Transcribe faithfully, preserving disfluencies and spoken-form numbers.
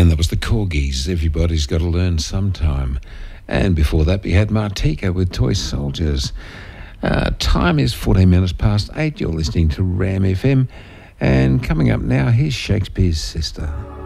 And that was the Corgis. Everybody's got to learn sometime. And before that, we had Martika with Toy Soldiers. Uh, time is fourteen minutes past eight. You're listening to Ram F M. And coming up now, here's Shakespeare's Sister.